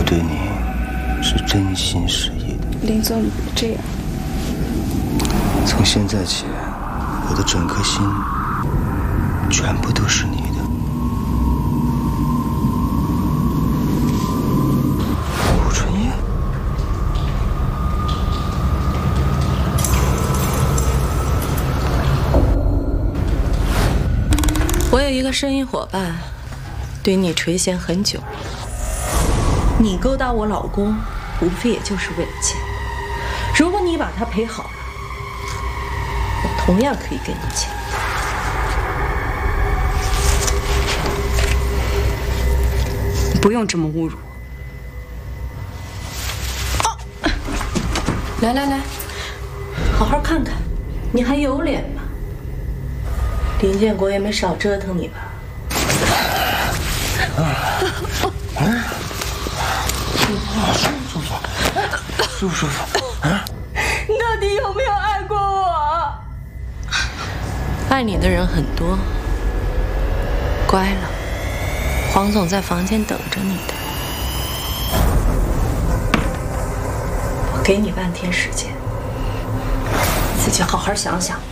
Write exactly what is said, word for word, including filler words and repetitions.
我对你是真心实意的。 林总，你别这样。 从现在起，我的整颗心全部都是你的。顾春夜， 我有一个生意伙伴，对你垂涎很久。你勾搭我老公，无非也就是为了钱。如果你把他陪好了，我同样可以给你钱。 你不用这么侮辱我。 哦，来来来，好好看看，你还有脸吗？林建国也没少折腾你吧？ 舒服，舒服，舒服啊！ 你到底有没有爱过我？爱你的人很多，乖了，黄总在房间等着你的。我给你半天时间，自己好好想想。